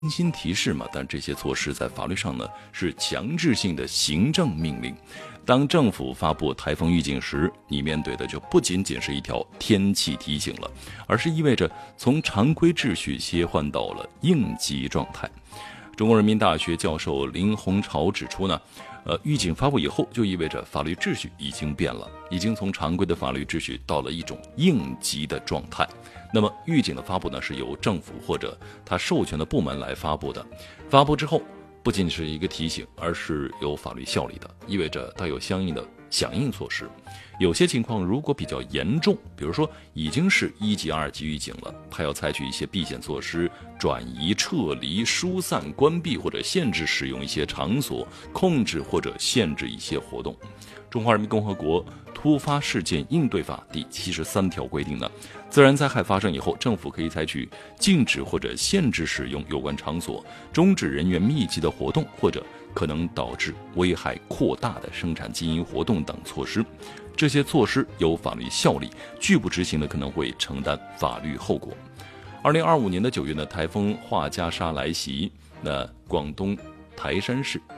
心提示嘛，但这些措施在法律上呢是强制性的行政命令。当政府发布台风预警时，你面对的就不仅仅是一条天气提醒了，而是意味着从常规秩序切换到了应急状态。中国人民大学教授林洪潮指出呢，预警发布以后，就意味着法律秩序已经变了，已经从常规的法律秩序到了一种应急的状态。那么预警的发布呢，是由政府或者他授权的部门来发布的。发布之后，不仅是一个提醒，而是有法律效力的，意味着它有相应的响应措施。有些情况如果比较严重，比如说已经是1级、2级预警了，它要采取一些避险措施，转移、撤离、疏散、关闭或者限制使用一些场所，控制或者限制一些活动。中华人民共和国突发事件应对法第73条规定呢，自然灾害发生以后，政府可以采取禁止或者限制使用有关场所，终止人员密集的活动，或者可能导致危害扩大的生产经营活动等措施。这些措施有法律效力，拒不执行的可能会承担法律后果。2025年的9月呢，台风华加莎来袭，广东台山市